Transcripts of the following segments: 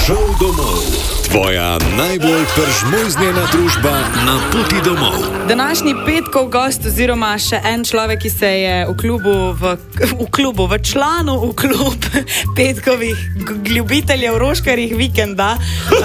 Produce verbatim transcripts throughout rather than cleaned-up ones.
Šel domov. Tvoja najbolj peržmojznjena družba na poti domov. Današnji petkov gost oziroma še en človek, ki se je v klubu, v, v klubu, v članu v klub petkovih ljubiteljev roškarjih vikenda.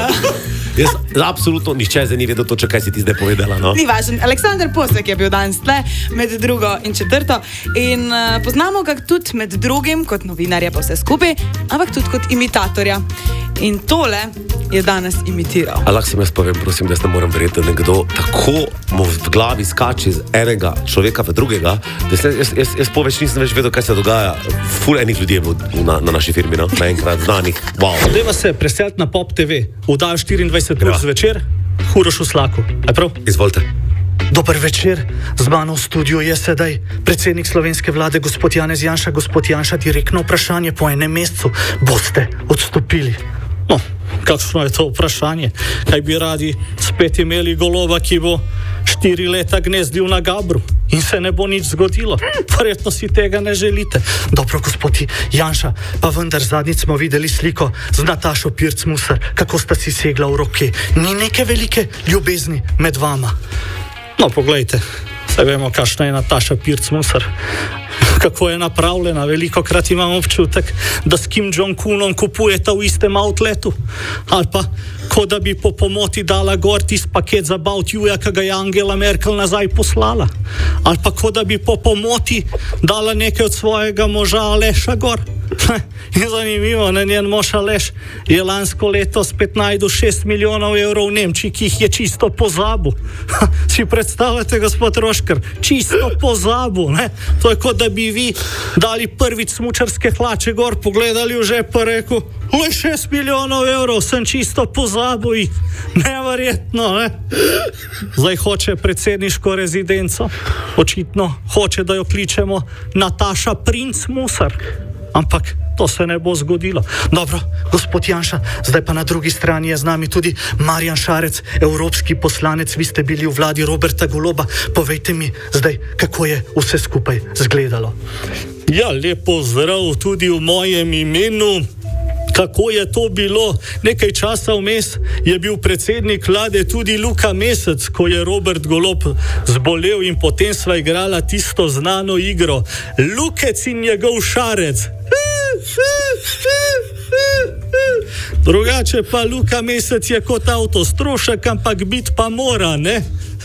Jaz, absolutno nihče zdaj ni vedel točno, kaj si ti zdaj povedala. No? Ni važno. Aleksander Posek je bil danes tle med drugo in četrto in uh, poznamo ga tudi med drugim kot novinarja pa vse skupaj, ampak tudi kot imitatorja. In tole je danes imitiral. A lahko sem jaz povem, prosim, da jaz ne moram verjeti, da nekdo tako mu v glavi skače iz enega človeka v drugega, da jaz, jaz, jaz, jaz poveč nisem več vedel, kaj se dogaja. Ful enih ljudi je bilo na, na naši firmi, no? Naenkrat znanih. Wow. Dajva se preseliti na Pop T V, vdajo štiriindvajset ur zvečer, Huroš v Slaku. Aj prav? Izvolite. Dober večer, z mano v studiu je sedaj predsednik slovenske vlade, gospod Janez Janša. Gospod Janša, direktno vprašanje po enem mesecu. Boste odstopili? No, kakšno je to vprašanje? Kaj bi radi spet imeli Goloba, ki bo štiri leta gnezdil na Gabru in se ne bo nič zgodilo? Verjetno si tega ne želite. Dobro, gospod Janša, pa vendar zadnjič smo videli sliko z Natašo Pirc Musar, kako sta si segla v roke. Ni neke velike ljubezni med vama? No, poglejte, saj vemo, kakšna je Nataša Pirc Musar. Kako je napravljena, veliko krat imam občutek, da s Kim Jong-unom kupujeta v istem outletu. Ali pa, kot da bi po pomoti dala gor tisti paket za About You, ki ga je Angela Merkel nazaj poslala. Ali pa, kot da bi po pomoti dala nekaj od svojega moža Aleša gor. In zanimivo, ne, njen mož Aleš je lansko leto spet najdel šest milijonov evrov v Nemčiji, ki jih je čisto pozabil. Si predstavljate, gospod Roškar, čisto pozabil, ne? To je kot da bi vi dali prvič smučarske hlače gor, pogledali v žep pa rekel, le šest milijonov evrov sem čisto pozabil. Neverjetno, ne? Zdaj hoče predsedniško rezidenco, očitno hoče, da jo kličemo Nataša Princ Musar. Ampak to se ne bo zgodilo. Dobro, gospod Janša, zdaj pa na drugi strani je z nami tudi Marjan Šarec, evropski poslanec. Vi ste bili v vladi Roberta Goloba. Povejte mi zdaj, kako je vse skupaj zgledalo. Ja, lepo zdrav tudi v mojem imenu. Kako je to bilo? Nekaj časa vmes je bil predsednik vlade tudi Luka Mesec, ko je Robert Golob zbolel in potem sva igrala tisto znano igro Lukec in njegov Šarec. Drugače pa Luka Mesec je kot avto strošek, ampak bit pa mora, ne?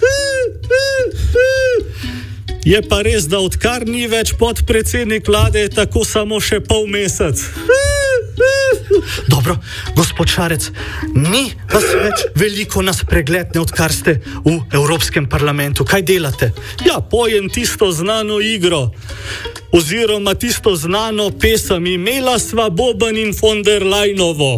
Je pa res, da odkar ni več podpredsednik vlade, je tako samo še pol mesec. Dobro, gospod Šarec, ni vas več veliko na spregledne, odkar ste v Evropskem parlamentu. Kaj delate? Ja, pojem tisto znano igro, oziroma tisto znano pesem Imela sva Boban in von der Leinovo.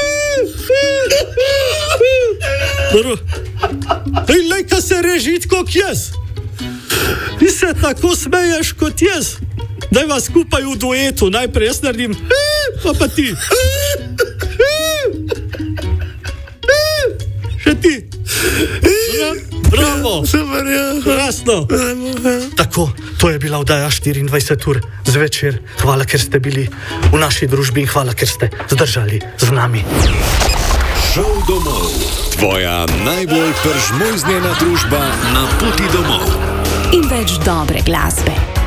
Ej, lejka se režit kot jaz. Ti se tako smeješ kot jaz. Daj vas skupaj v duetu. Najprej jaz naredim, pa pa ti. Še ti. Bravo. Super, ja. Krasno. Tako, to je bila vdaja štiriindvajset ur zvečer. Hvala, ker ste bili v naši družbi in hvala, ker ste zdržali z nami. Šel domov. Tvoja najbolj peržmojznjena družba na poti domov. In več dobre glasbe.